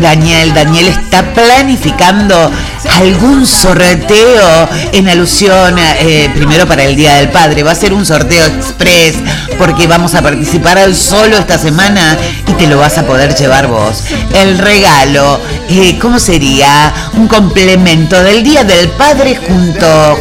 Daniel está planificando algún sorteo en alusión, primero para el Día del Padre. Va a ser un sorteo express porque vamos a participar al solo esta semana y te lo vas a poder llevar vos. El regalo, ¿cómo sería? Un complemento del Día del Padre junto